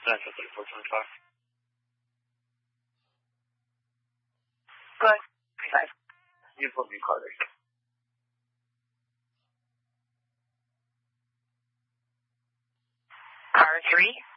That's 3425. Go ahead. 35. Uniform View Carter. Car 3.